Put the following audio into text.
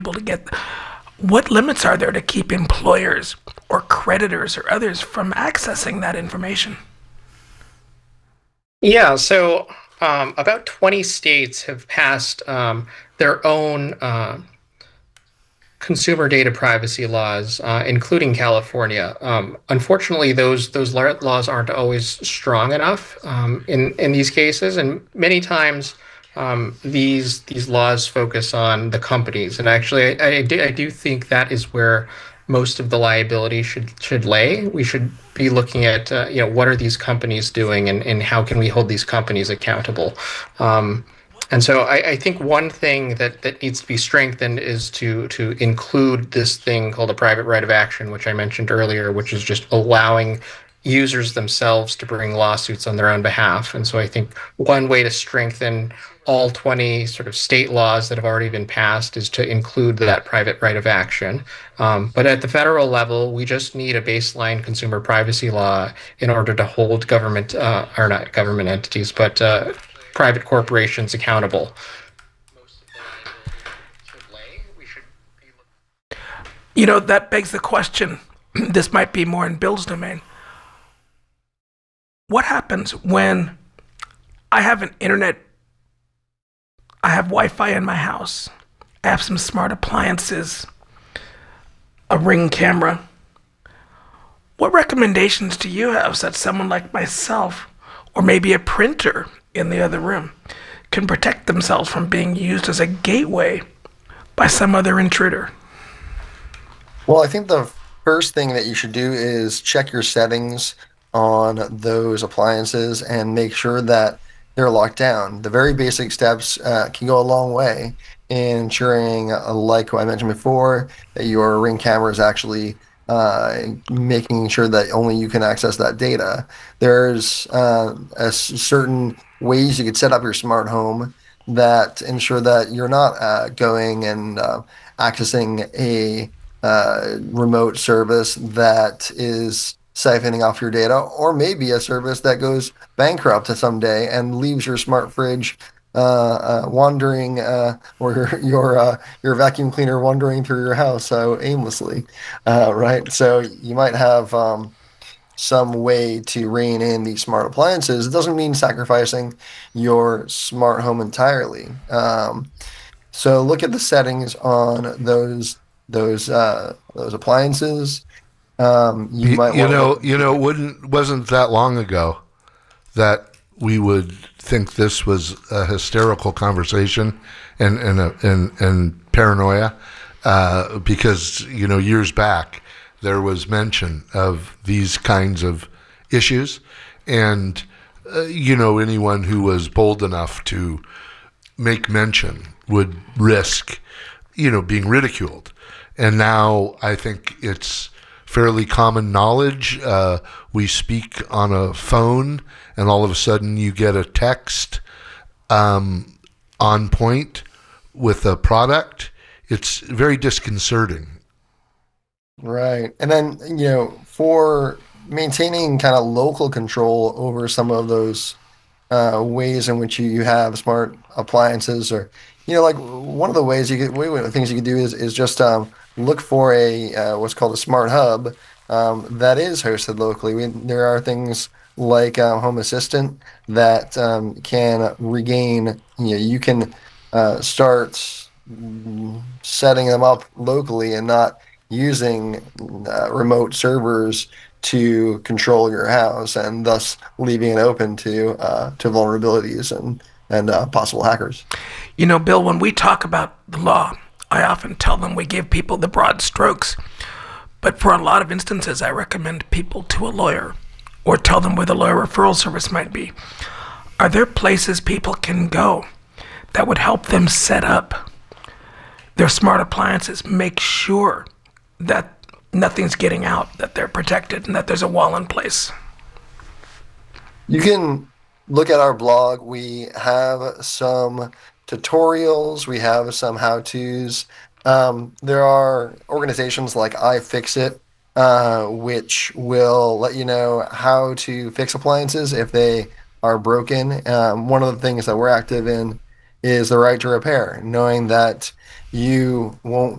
able to get, what limits are there to keep employers or creditors or others from accessing that information? Yeah, so about 20 states have passed their own consumer data privacy laws, including California. Unfortunately, those laws aren't always strong enough in these cases, and many times these laws focus on the companies. And actually, I do think that is where most of the liability should lay. We should be looking at what are these companies doing, and how can we hold these companies accountable. And so I think one thing that needs to be strengthened is to include this thing called a private right of action, which I mentioned earlier, which is just allowing users themselves to bring lawsuits on their own behalf. And so I think one way to strengthen all 20 sort of state laws that have already been passed is to include that private right of action. But at the federal level, we just need a baseline consumer privacy law in order to hold government, or not government entities, but private corporations accountable. That begs the question. This might be more in Bill's domain. What happens when I have I have Wi-Fi in my house, I have some smart appliances, a Ring camera? What recommendations do you have so that someone like myself, or maybe a printer in the other room, can protect themselves from being used as a gateway by some other intruder? Well, I think the first thing that you should do is check your settings on those appliances and make sure that they're locked down. The very basic steps can go a long way in ensuring, like what I mentioned before, that your Ring camera is actually making sure that only you can access that data. There's certain ways you could set up your smart home that ensure that you're not going and accessing a remote service that is siphoning off your data, or maybe a service that goes bankrupt someday and leaves your smart fridge wandering, or your vacuum cleaner wandering through your house aimlessly, right? So you might have some way to rein in these smart appliances. It doesn't mean sacrificing your smart home entirely. So look at the settings on those appliances. You might You want know, to. you know, wouldn't wasn't that long ago that we would think this was a hysterical conversation and paranoia, because years back there was mention of these kinds of issues, and anyone who was bold enough to make mention would risk being ridiculed. And now I think it's fairly common knowledge. We speak on a phone, and all of a sudden you get a text on point with a product. It's very disconcerting. Right. And then, for maintaining kind of local control over some of those ways in which you have smart appliances, or, like one of the ways one of the things you could do is just look for a what's called a smart hub that is hosted locally. There are things like Home Assistant that can regain, you can start setting them up locally and not using remote servers to control your house, and thus leaving it open to vulnerabilities and possible hackers. Bill, when we talk about the law, I often tell them we give people the broad strokes. But for a lot of instances, I recommend people to a lawyer or tell them where the lawyer referral service might be. Are there places people can go that would help them set up their smart appliances, make sure that nothing's getting out, that they're protected, and that there's a wall in place? You can look at our blog. We have some tutorials, we have some how-tos. There are organizations like iFixit, which will let you know how to fix appliances if they are broken. One of the things that we're active in is the right to repair, knowing that you won't